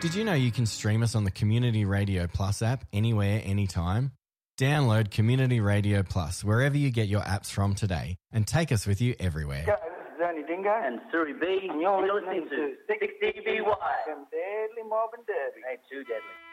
Did you know you can stream us on the Community Radio Plus app anywhere, anytime? Download Community Radio Plus wherever you get your apps from today and take us with you everywhere. This is Zony Dingo And Suri B, and you're listening to 6DBY. from Deadly Mob and Derby. Hey, too deadly.